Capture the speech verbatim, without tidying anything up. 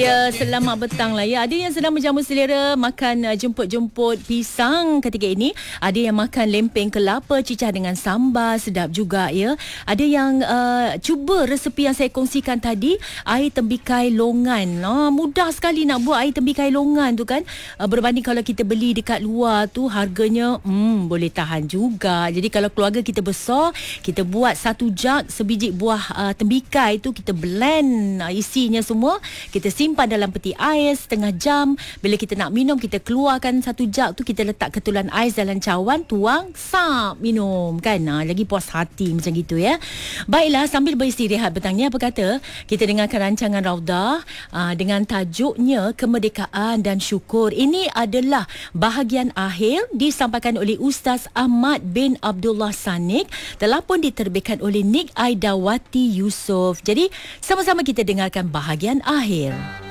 Ya, selamat petang lah ya. Ada yang sedang berjamu selera makan uh, jemput-jemput pisang ketika ini. Ada yang makan lempeng kelapa cicah dengan sambal, sedap juga ya. Ada yang uh, cuba resepi yang saya kongsikan tadi, air tembikai longan. Ah, mudah sekali nak buat air tembikai longan tu kan. Uh, berbanding kalau kita beli dekat luar tu harganya hmm, boleh tahan juga. Jadi kalau keluarga kita besar, kita buat satu jug sebiji buah uh, tembikai tu, kita blend uh, isinya semua. Kita simpan dalam peti ais setengah jam. Bila kita nak minum, kita keluarkan satu jug tu, kita letak ketulan ais dalam cawan, tuang, sap, minum kan. Ha, lagi puas hati macam gitu ya. Baiklah, sambil beristirahat petang ni, apa kata kita dengarkan rancangan Raudah uh, dengan tajuknya Kemerdekaan dan Syukur. Ini adalah bahagian akhir disampaikan oleh Ustaz Ahmad bin Abdullah Sanik, telah pun diterbitkan oleh Nik Aidawati Yusof. Jadi sama-sama kita dengarkan bahagian akhir.